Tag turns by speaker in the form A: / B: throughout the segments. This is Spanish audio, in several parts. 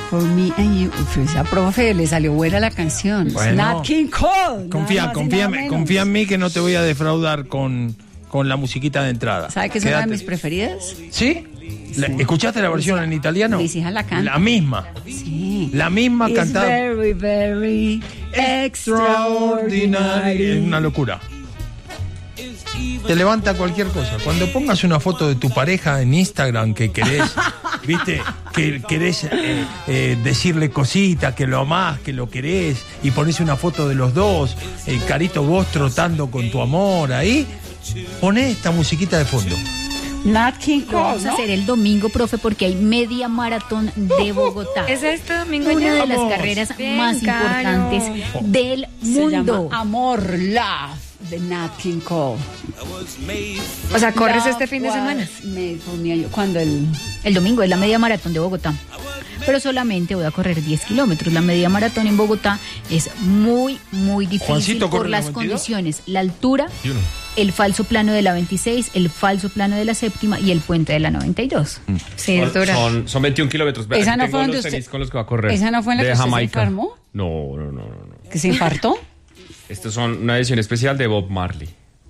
A: For me and you. Esa profe, le salió buena la canción.
B: Bueno,
A: Nat King Cole.
B: Confía en mí que no te voy a defraudar con la musiquita de entrada.
A: ¿Sabe que es una de mis preferidas?
B: ¿Sí? ¿Escuchaste la versión en italiano?
A: Mis hijas la cantan.
B: La misma.
A: Sí.
B: La misma
A: It's
B: cantada.
A: very, very extraordinary.
B: Es una locura. Te levanta cualquier cosa. Cuando pongas una foto de tu pareja en Instagram que querés, viste, que querés decirle cositas, que lo amás, que lo querés, y pones una foto de los dos, Carito, vos trotando con tu amor ahí, poné esta musiquita de fondo.
A: Nat King Cole,
C: Vamos a hacer el domingo, profe, porque hay media maratón de Bogotá.
D: ¿Es este domingo
C: Una
D: ya?
C: de las
B: Vamos.
C: carreras
D: Bien,
C: más
D: Caro.
C: importantes del
A: Se
C: mundo.
A: llama Amor, Love, de Nat King Cole.
D: O sea, ¿corres
A: Love
D: este fin de
A: was
D: semana?
A: made for me and you. Cuando el...
C: El domingo es la media maratón de Bogotá. Pero solamente voy a correr 10 kilómetros. La media maratón en Bogotá es muy, muy difícil
B: Juancito corre
C: por las
B: 92.
C: condiciones. La altura, el falso plano de la 26, el falso plano de la séptima y el puente de la 92.
D: Sí, es dura.
E: Son 21 kilómetros. Vea,
A: ¿Esa
E: aquí
A: no
E: tengo
A: fue donde
E: los
A: usted-
E: tenis con los que va a correr.
A: ¿Esa no fue en la
E: de
A: que usted se
E: Jamaica.
A: enfermó?
E: No.
A: ¿Que se infartó?
E: Estos son una edición especial de Bob Marley.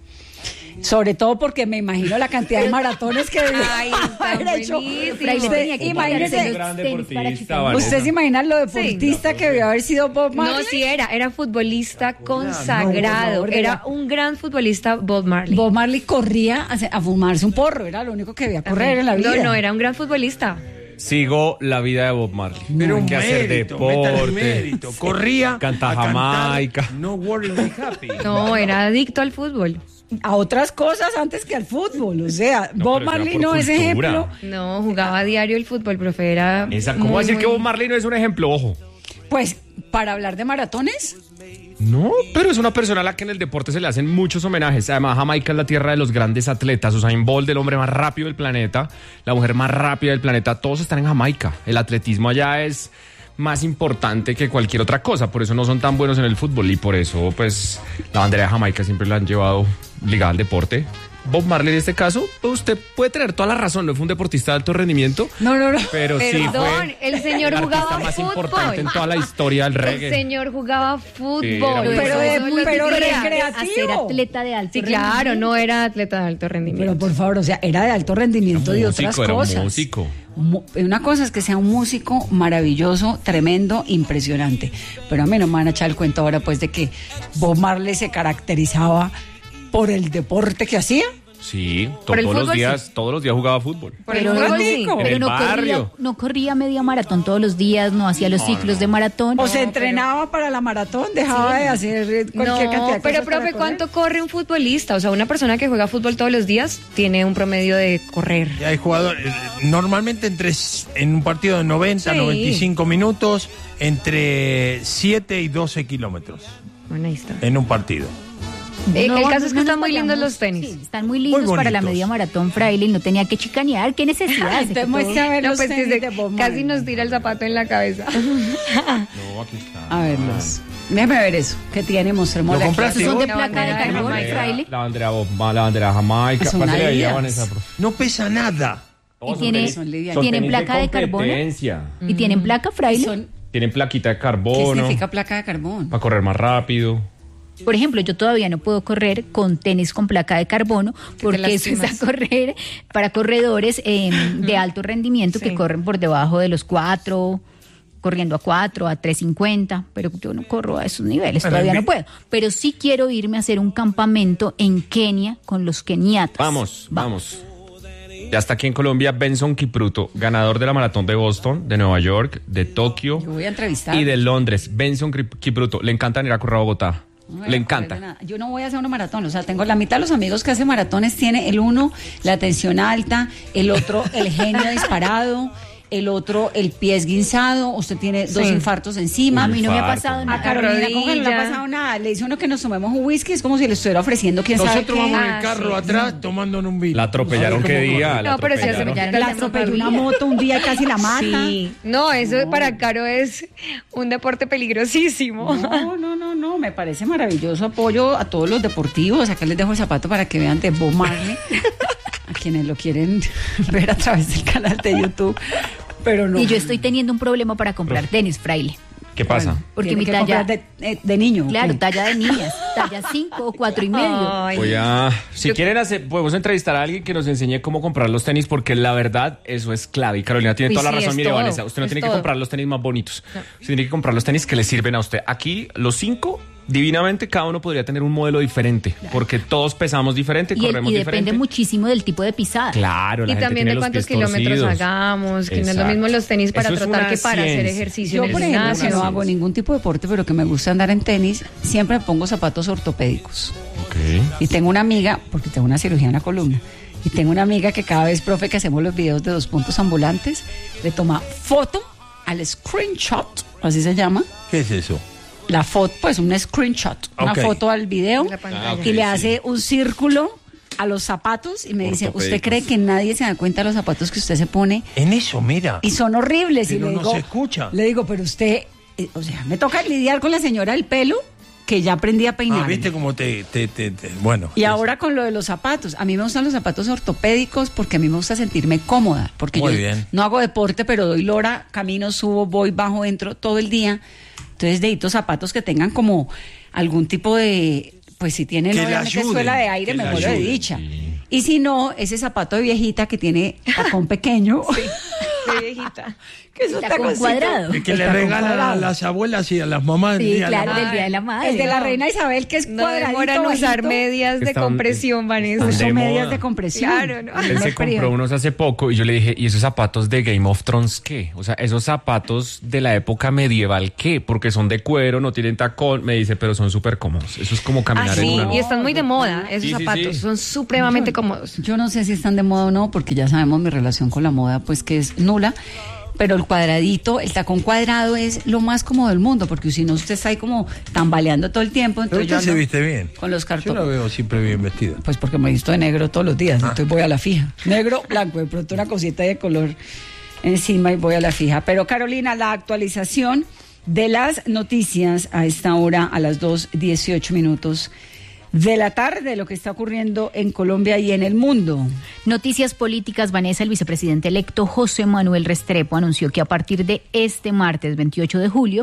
A: Sobre todo porque me imagino la cantidad de maratones que debió
D: Ay, está
A: haber hecho.
D: buenísimo.
C: Fraile
A: Usted,
C: tenía que
A: imagínese,
C: quitarse los
E: gran
C: tenis para
E: deportista,
C: quitar-
E: Vanessa.
A: ¿usted se imagina lo deportista que debió haber sido Bob
D: No,
A: Marley?
D: sí era futbolista consagrado.
A: no,
D: Era un gran futbolista Bob Marley.
A: Bob Marley corría a fumarse un porro, era lo único que debía correr en la vida.
D: No, era un gran futbolista.
E: Sigo la vida de Bob Marley.
B: Pero
E: Hay
B: un
E: que hacer
B: mérito, métale
E: deporte.
B: mérito. Corría
E: Canta
B: a cantar
E: Jamaica.
B: No Worry Be Happy.
D: No, era adicto al fútbol.
A: A otras cosas antes que al fútbol, o sea,
E: No,
A: Bob
E: pero eso era
A: Marley
E: por
A: no es
E: cultura.
A: ejemplo.
D: No, jugaba a diario el fútbol, profe. Era
E: ¿Cómo va a decir
D: muy,
E: que Bob
D: muy-
E: Marley no es un ejemplo? Ojo.
A: Pues, para hablar de maratones,
E: No, pero es una persona a la que en el deporte se le hacen muchos homenajes. Además, Jamaica es la tierra de los grandes atletas. Usain Bolt, el hombre más rápido del planeta, la mujer más rápida del planeta, todos están en Jamaica. El atletismo allá es más importante que cualquier otra cosa. Por eso no son tan buenos en el fútbol y por eso, pues, la bandera de Jamaica siempre la han llevado ligada al deporte. Bob Marley en este caso, pues, usted puede tener toda la razón, no fue un deportista de alto rendimiento,
A: no.
E: pero sí
D: Perdón,
E: fue
D: el señor
E: el
D: jugaba
E: artista más importante en
D: fútbol.
E: toda la historia del
D: El
E: reggae.
D: señor jugaba fútbol.
E: Sí, era muy
A: Pero
D: Eso
A: es
D: es
A: muy
D: lo que
A: pero
D: quería.
A: recreativo.
C: A ser atleta de alto
D: Sí, claro,
C: rendimiento.
D: no era atleta de alto rendimiento.
A: Pero por favor, o sea, era de alto rendimiento y otras
E: Era
A: cosas.
E: músico.
A: Una cosa es que sea un músico maravilloso, tremendo, impresionante. Pero a mí no me van a echar el cuento ahora, pues, de que Bob Marley se caracterizaba por el deporte que hacía.
E: Sí,
D: Por el
E: todos los
D: fútbol,
E: días, todos los días jugaba fútbol.
D: Por el
C: Pero
D: fútbol,
C: no,
D: sí.
E: En
C: pero
E: el
C: no
E: barrio.
C: corría media maratón todos los días, no hacía los ciclos de maratón.
A: O se entrenaba para la maratón, dejaba de hacer cualquier cantidad de
D: No, pero
A: cosas para
D: profe,
A: correr.
D: ¿cuánto corre un futbolista? O sea, una persona que juega fútbol todos los días tiene un promedio de correr.
B: Y hay jugadores, normalmente en un partido de 90,
D: Sí.
B: 95 minutos, entre 7 y 12 kilómetros
D: Bueno, ahí está.
B: en un partido.
D: El caso es que
C: no
D: están
C: nos
D: muy lindos
C: vayamos.
D: los tenis.
C: Sí, están muy lindos
B: Muy
C: para la
B: bonitos.
C: media maratón, Fraile, y no tenía que chicanear. ¿Qué necesidad?
A: Entonces muestra a ver
D: No,
A: los
D: pues
A: tenis
D: desde-
A: de Bob
D: casi
A: Marley.
D: nos tira el zapato en la cabeza.
E: No, aquí está.
A: A verlos. Déjeme ver eso. ¿Qué tiene? Mostrémosle
B: ¿Lo
A: aquí.
B: compraste?
C: Esos son de
D: La
C: placa de
D: bandera de
C: carbón,
D: Jamaica.
C: Fraile.
E: La bandera Bob, la bandera Jamaica.
A: Son
E: Pásale ahí a
A: Adidas.
E: Vanessa, profe.
B: No pesa nada.
C: Y tiene-
A: son livianos.
E: Son
C: tienen
E: tenis
C: placa de carbono.
E: competencia.
C: ¿Y tienen placa, Fraile?
A: Son-
E: Tienen plaquita de
A: ¿Qué
E: carbono
A: significa placa de carbón?
E: para correr más rápido.
C: Por ejemplo, yo todavía no puedo correr con tenis con placa de carbono porque eso es
D: lastimas.
C: a correr para corredores de alto rendimiento que
D: Sí.
C: corren por debajo de los 4, corriendo a 4, a 3:50, pero yo no corro a esos niveles,
B: Bueno,
C: todavía
B: en
C: no
B: mi-
C: puedo. Pero sí quiero irme a hacer un campamento en Kenia con los keniatas.
E: Vamos. Ya está aquí en Colombia Benson Kipruto, ganador de la maratón de Boston, de Nueva York, de Tokio
A: Yo voy a entrevistar.
E: y de Londres. Benson Kipruto, le encanta ir a correr a Bogotá.
A: No voy
E: Le
A: a
E: encanta.
A: correr de nada. Yo no voy a hacer una maratón, o sea, tengo la mitad de los amigos que hacen maratones, tiene el uno la tensión alta, el otro el genio disparado, el otro el pie esguinzado, usted tiene dos
D: Sí.
A: infartos encima.
C: A mí no me ha
E: Infarto.
C: pasado
A: A
C: nada.
A: Carolina, ¿cómo que no le ha
D: rodilla.
A: pasado nada? Le dice uno que nos tomemos un whisky, es como si le estuviera ofreciendo quién sabe
B: Nosotros
A: qué.
B: vamos en
D: Ah,
B: el carro
D: sí.
B: atrás tomando un vino.
E: La atropellaron
B: ¿Sabe
E: qué
B: cómo
E: día.
B: corre?
E: La
D: No, pero sí
E: atropellaron.
D: atropellaron.
A: La atropelló una moto un día y casi la mata.
D: Sí. No, eso para Caro es un deporte peligrosísimo.
A: No, me parece maravilloso. Apoyo a todos los deportivos. Acá les dejo el zapato para que vean de Bob Marley. A quienes lo quieren ver a través del canal de YouTube. Pero no.
C: Y yo estoy teniendo un problema para comprar tenis, Fraile.
E: ¿Qué pasa?
A: Bueno,
C: Porque
A: tiene
C: mi
A: que
C: talla...
A: comprar de niño.
C: Claro,
A: ¿ok?
C: talla de niñas, talla 5 o 4,5.
D: Ay.
E: Voy a... Si quieren podemos entrevistar a alguien que nos enseñe cómo comprar los tenis, porque la verdad, eso es clave. Y Carolina tiene
D: Uy,
E: toda la
D: sí,
E: razón.
D: es
E: Mire,
D: todo,
E: Vanessa, usted no
D: es
E: tiene que
D: todo.
E: comprar los tenis más bonitos. Usted tiene que comprar los tenis que le sirven a usted. Aquí, los 5, divinamente, cada uno podría tener un modelo diferente, porque todos pesamos diferente,
C: Y
E: corremos
C: depende
E: diferente.
C: muchísimo del tipo de pisada.
E: Claro, la
D: Y
E: gente
D: también
E: tiene
D: de
E: los
D: cuántos
E: pies
D: kilómetros
E: torcidos.
D: hagamos, que no es lo
E: Exacto.
D: mismo los tenis para
E: Eso es
D: trotar
E: una
D: que para hacer
E: ciencia.
D: ejercicio
A: Yo,
D: en el
A: por ejemplo,
D: gimnasio.
A: que no
E: Gracias.
A: hago ningún tipo de deporte, pero que me gusta andar en tenis, siempre me pongo zapatos ortopédicos.
E: Ok.
A: Y tengo una amiga, porque tengo una cirugía en la columna, y tengo una amiga que cada vez, profe, que hacemos los videos de 2 puntos ambulantes, le toma foto al screenshot, así se llama.
B: ¿Qué es eso?
A: La foto, pues un screenshot, una
B: Ok.
A: foto al video,
D: De la pantalla.
E: ok,
A: y le
E: sí.
A: hace un círculo a los zapatos y me dice, ¿usted
E: Ortopédicos.
A: cree que nadie se da cuenta de los zapatos que usted se pone?
B: En eso, mira.
A: Y son horribles.
B: Pero
A: y le
B: no
A: digo,
B: se escucha.
A: Le digo, pero usted, o sea, me toca lidiar con la señora del pelo, que ya aprendí a peinar.
B: Viste cómo bueno.
A: Y ahora con lo de los zapatos, a mí me gustan los zapatos ortopédicos porque a mí me gusta sentirme cómoda, porque
B: Muy
A: yo
B: bien.
A: no hago deporte, pero doy lora, camino, subo, voy, bajo, entro todo el día. Entonces necesito zapatos que tengan como algún tipo de, pues si tienen
B: Que le
A: obviamente
B: ayuden,
A: suela de aire,
B: que
A: me
B: le
A: muero de
B: ayuden,
A: dicha. Y si no, ese zapato de viejita que tiene tacón pequeño,
D: De viejita.
A: que es un
C: Tacón
A: taconcito.
C: cuadrado.
B: Es que le
A: Tacón
B: regalan a
A: cuadrado.
B: las abuelas y a las mamás.
C: Sí,
B: día de la
C: claro,
B: madre.
C: del Día de la Madre.
A: El de la reina Isabel, que es
D: No
A: cuadradito,
D: demoran usar
A: bajito.
D: medias de
E: Están-
D: compresión, Vanessa.
E: están
A: Son
E: de
A: medias
E: moda.
A: de compresión.
D: Claro, ¿no?
A: A mí
E: Él
A: me
E: se compró
A: privan.
E: unos hace poco y yo le dije, ¿y esos zapatos de Game of Thrones qué? O sea, esos zapatos de la época medieval ¿qué? Porque son de cuero, no tienen tacón. Me dice, pero son súper cómodos. Eso es como
D: Ah,
E: caminar en
D: sí,
E: una...
D: y están muy de moda esos
E: Sí, sí,
D: zapatos.
E: sí.
D: Son supremamente cómodos.
A: Yo no sé si están de moda o no, porque ya sabemos mi relación con la moda, pues que es nula. Pero el cuadradito, el tacón cuadrado es lo más cómodo del mundo, porque si no usted está ahí como tambaleando todo el tiempo.
B: Pero
A: Entonces
B: usted
A: yo
B: se
A: ando
B: viste bien.
A: con los
B: Yo
A: cartones.
B: la veo siempre bien vestida.
A: Pues porque me visto de negro todos los días, entonces voy a la fija. Negro, blanco, de pronto una cosita de color encima y voy a la fija. Pero Carolina, la actualización de las noticias a esta hora, a las 2:18 de la tarde, lo que está ocurriendo en Colombia y en el mundo.
C: Noticias políticas. Vanessa, el vicepresidente electo José Manuel Restrepo anunció que a partir de este martes 28 de julio